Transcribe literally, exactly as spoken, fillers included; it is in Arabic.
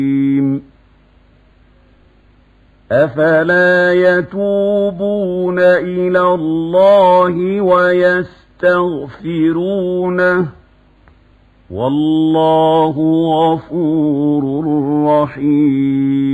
أفلا يتوبون إلى الله ويستغفرونه والله غفور رحيم